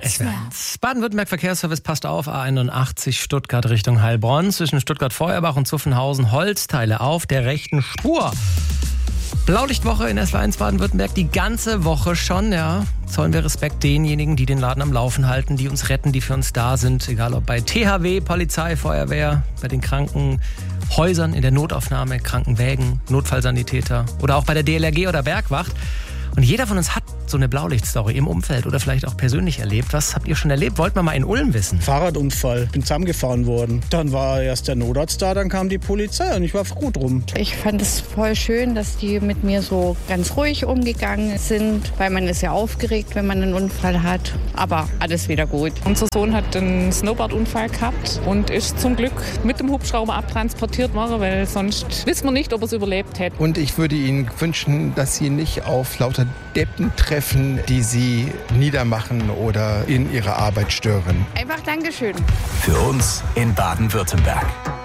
SWR1. Baden-Württemberg Verkehrsservice, passt auf, A81 Stuttgart Richtung Heilbronn. Zwischen Stuttgart-Feuerbach und Zuffenhausen Holzteile auf der rechten Spur. Blaulichtwoche in SWR1 Baden-Württemberg, die ganze Woche schon, ja. Zollen wir Respekt denjenigen, die den Laden am Laufen halten, die uns retten, die für uns da sind. Egal ob bei THW, Polizei, Feuerwehr, bei den Krankenhäusern, in der Notaufnahme, Krankenwägen, Notfallsanitäter oder auch bei der DLRG oder Bergwacht. Und jeder von uns hat so eine Blaulichtstory im Umfeld oder vielleicht auch persönlich erlebt. Was habt ihr schon erlebt? Wollten wir mal in Ulm wissen. Fahrradunfall. Bin zusammengefahren worden. Dann war erst der Notarzt da, dann kam die Polizei und ich war froh drum. Ich fand es voll schön, dass die mit mir so ganz ruhig umgegangen sind, weil man ist ja aufgeregt, wenn man einen Unfall hat. Aber alles wieder gut. Unser Sohn hat einen Snowboard-Unfall gehabt und ist zum Glück mit dem Hubschrauber abtransportiert worden, weil sonst wissen wir nicht, ob er es überlebt hätte. Und ich würde Ihnen wünschen, dass Sie nicht auf lauter Deppen treffen, die Sie niedermachen oder in Ihrer Arbeit stören. Einfach Dankeschön. Für uns in Baden-Württemberg.